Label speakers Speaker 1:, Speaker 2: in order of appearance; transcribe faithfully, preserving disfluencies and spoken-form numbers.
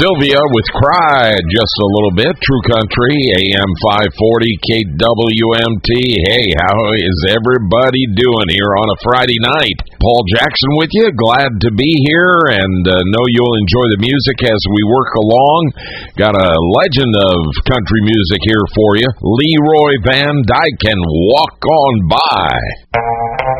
Speaker 1: Sylvia with Cry just a little bit. True Country, A M five forty, K W M T. Hey, how is everybody doing here on a Friday night? Paul Jackson with you. Glad to be here and uh, know you'll enjoy the music as we work along. Got a legend of country music here for you. Leroy Van Dyke and Walk On By.